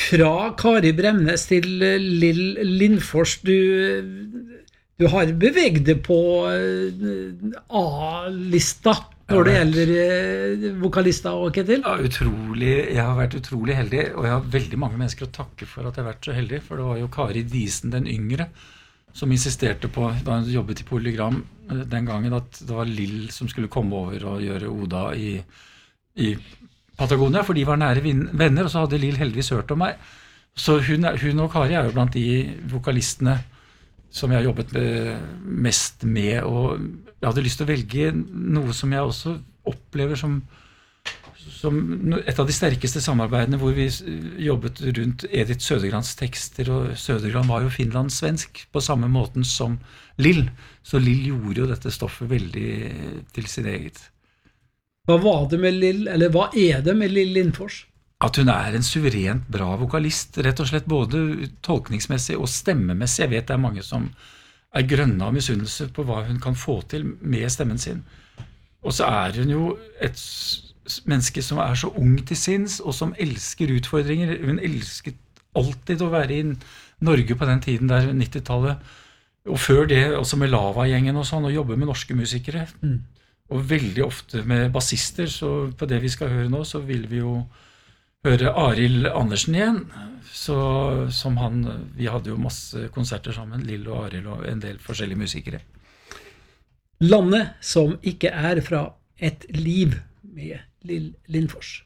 Fra Kari Bremnes til Lill Lindfors, du har beveget deg på A-lista når det gjelder vokalister og Ketil? Ja, jeg har vært utrolig heldig, og jeg har veldig mange mennesker å takke for at jeg har vært så heldig, for det var jo Kari Disen den yngre, som insisterte på, da hun jobbet i Polygram den gangen, at det var Lill som skulle komme over og gjøre Oda i Patagonia, for de var nære venner, og så hadde Lill heldigvis hørt om meg. Så hun og Kari er jo blant de vokalistene som jeg har jobbet mest med, og jeg hadde lyst til å velge noe som jeg også opplever som et av de sterkeste samarbeidene, hvor vi jobbet rundt Edith Södergrans tekster, og Södergran var jo finlandssvensk på samme måten som Lill, så Lill gjorde jo dette stoffet veldig til sin eget. Hva var det med Lill, eller hva er det med Lill Lindfors? At hun er en suverent bra vokalist, rett og slett både tolkningsmessig og stemmemessig. Jeg vet det er mange som er grønne av misunnelse på hva hun kan få til med stemmen sin. Og så er hun jo et menneske som er så ung til sinns, og som elsker utfordringer. Hun elsket alltid å være i Norge på den tiden der 90-tallet, og før det også med Lava-gjengen og sånn, og jobbe med norske musikere. Og veldig ofte med bassister, så på det vi skal høre nå, så vil vi jo høre Arild Andersen igjen, vi hadde jo masse konserter sammen, Lill og Arild og en del forskjellige musikere. Landet som ikke er fra et liv med Lill Lindfors.